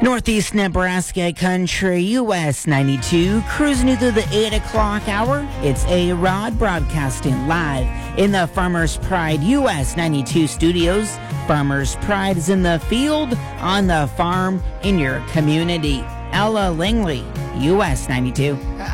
Northeast Nebraska Country, US 92, cruising you through the 8 o'clock hour. It's A-Rod broadcasting live in the Farmers Pride US 92 studios. Farmers Pride is in the field, on the farm, in your community. Ella Langley, US 92.